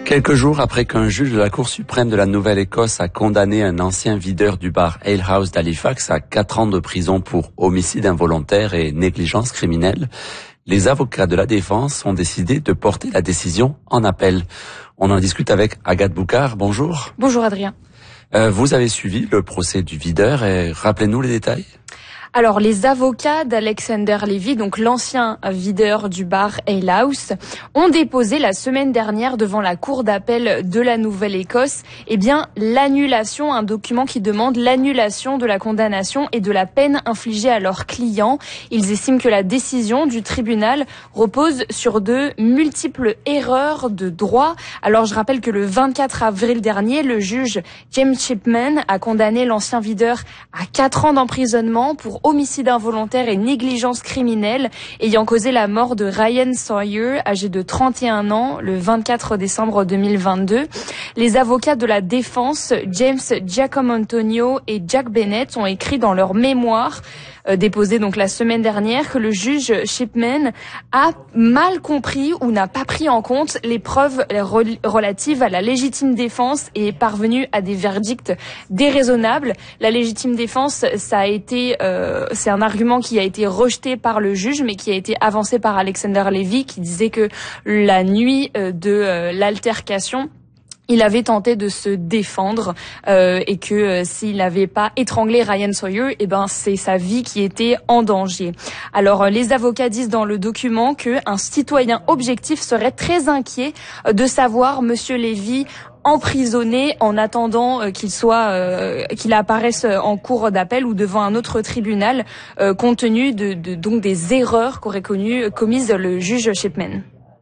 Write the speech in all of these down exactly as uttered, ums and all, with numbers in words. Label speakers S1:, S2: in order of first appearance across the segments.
S1: Quelques jours après qu'un juge de la Cour suprême de la Nouvelle-Écosse a condamné un ancien videur du bar Ale House d'Halifax à quatre ans de prison pour homicide involontaire et négligence criminelle, les avocats de la défense ont décidé de porter la décision en appel. On en discute avec Agathe Boucard. Bonjour.
S2: Bonjour Adrien.
S1: Euh, vous avez suivi le procès du videur et rappelez-nous les détails.
S2: Alors, les avocats d'Alexander Levy, donc l'ancien videur du bar Ale House, ont déposé la semaine dernière devant la Cour d'appel de la Nouvelle-Écosse, eh bien, l'annulation, un document qui demande l'annulation de la condamnation et de la peine infligée à leurs clients. Ils estiment que la décision du tribunal repose sur de multiples erreurs de droit. Alors, je rappelle que le vingt-quatre avril dernier, le juge James Chipman a condamné l'ancien videur à quatre ans d'emprisonnement pour homicide involontaire et négligence criminelle ayant causé la mort de Ryan Sawyer, âgé de trente et un ans, le vingt-quatre décembre deux mille vingt-deux. Les avocats de la défense, James Giacomontonio et Jack Bennett, ont écrit dans leur mémoire euh, déposé donc la semaine dernière que le juge Chipman a mal compris ou n'a pas pris en compte les preuves re- relatives à la légitime défense et est parvenu à des verdicts déraisonnables. La légitime défense, ça a été, euh, c'est un argument qui a été rejeté par le juge, mais qui a été avancé par Alexander Levy, qui disait que la nuit euh, de euh, l'altercation, il avait tenté de se défendre euh, et que euh, s'il n'avait pas étranglé Ryan Sawyer, eh ben c'est sa vie qui était en danger. Alors euh, les avocats disent dans le document que un citoyen objectif serait très inquiet euh, de savoir Monsieur Levy emprisonné en attendant euh, qu'il soit euh, qu'il apparaisse en cour d'appel ou devant un autre tribunal, euh, compte tenu de, de donc des erreurs qu'aurait connues commises le juge Chipman.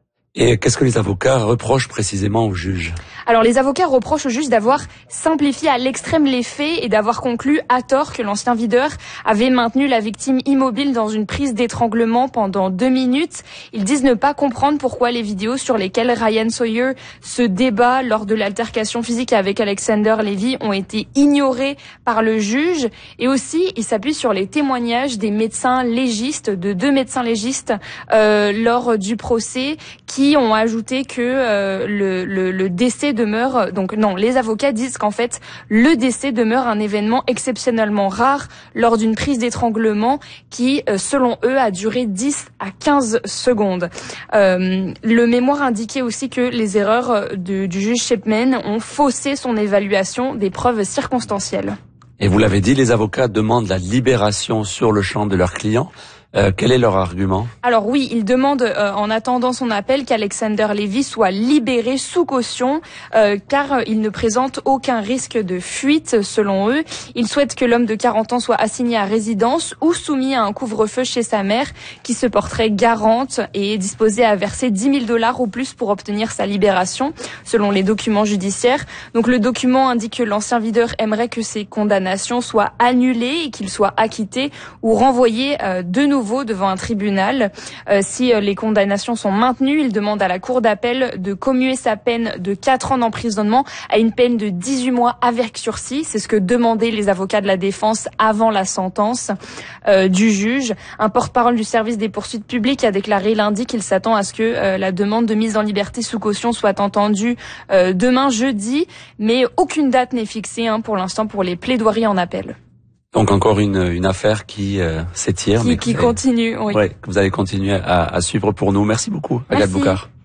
S1: Et qu'est-ce que les avocats reprochent précisément au juge ?
S2: Alors les avocats reprochent au juge d'avoir simplifié à l'extrême les faits et d'avoir conclu à tort que l'ancien videur avait maintenu la victime immobile dans une prise d'étranglement pendant deux minutes. Ils disent ne pas comprendre pourquoi les vidéos sur lesquelles Ryan Sawyer se débat lors de l'altercation physique avec Alexander Levy ont été ignorées par le juge. Et aussi, ils s'appuient sur les témoignages des médecins légistes, de deux médecins légistes euh, lors du procès, qui ont ajouté que euh, le, le, le décès demeure, donc non, les avocats disent qu'en fait le décès demeure un événement exceptionnellement rare lors d'une prise d'étranglement qui, euh, selon eux, a duré dix à quinze secondes. Euh, le mémoire indiquait aussi que les erreurs de, du juge Chipman ont faussé son évaluation des preuves circonstancielles.
S1: Et vous l'avez dit, les avocats demandent la libération sur le champ de leurs clients. Euh, quel est leur argument ?
S2: Alors oui, ils demandent euh, en attendant son appel qu'Alexander Levy soit libéré sous caution euh, car euh, il ne présente aucun risque de fuite selon eux. Ils souhaitent que l'homme de quarante ans soit assigné à résidence ou soumis à un couvre-feu chez sa mère qui se porterait garante et est disposée à verser dix mille dollars ou plus pour obtenir sa libération selon les documents judiciaires. Donc le document indique que l'ancien videur aimerait que ses condamnations soient annulées et qu'il soit acquitté ou renvoyé euh, de nouveau devant un tribunal. Euh, si euh, les condamnations sont maintenues, il demande à la cour d'appel de commuer sa peine de quatre ans d'emprisonnement à une peine de dix-huit mois avec sursis. C'est ce que demandaient les avocats de la défense avant la sentence euh, du juge. Un porte-parole du service des poursuites publiques a déclaré lundi qu'il s'attend à ce que euh, la demande de mise en liberté sous caution soit entendue euh, demain jeudi, mais aucune date n'est fixée hein, pour l'instant pour les plaidoiries en appel.
S1: Donc encore une, une affaire qui euh, s'étire.
S2: Qui,
S1: mais
S2: qui
S1: que,
S2: continue, oui.
S1: Ouais, que vous allez continuer à, à suivre pour nous. Merci beaucoup, Agathe Boucard.